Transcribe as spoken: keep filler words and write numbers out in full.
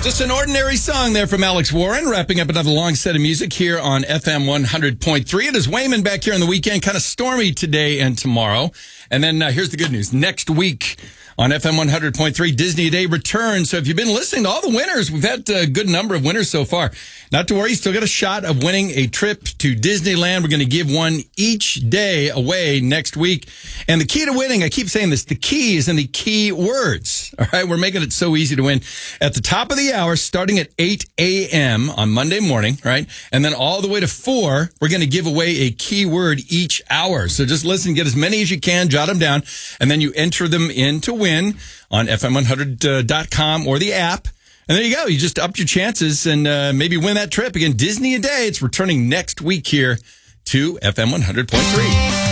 Just an ordinary song there from Alex Warren, wrapping up another long set of music here on F M one hundred point three. It is Wayman back here on the weekend, kind of stormy today and tomorrow. And then uh, here's the good news. Next week on F M one hundred point three, Disney Day returns. So if you've been listening to all the winners, we've had a good number of winners so far. Not to worry, you still got a shot of winning a trip to Disneyland. We're going to give one each day away next week. And the key to winning, I keep saying this, the key is in the key words. All right, we're making it so easy to win. At the top of the hour, starting at eight a.m. on Monday morning, right? And then all the way to four, we're going to give away a keyword each hour. So just listen, get as many as you can, jot them down, and then you enter them in to win on F M one hundred dot com or the app. And there you go. You just upped your chances and uh, maybe win that trip. Again, Disney a Day. It's returning next week here to F M one hundred point three.